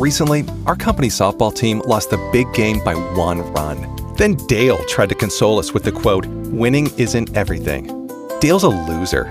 Recently, our company softball team lost the big game by 1 run. Then Dale tried to console us with the quote, "Winning isn't everything." Dale's a loser,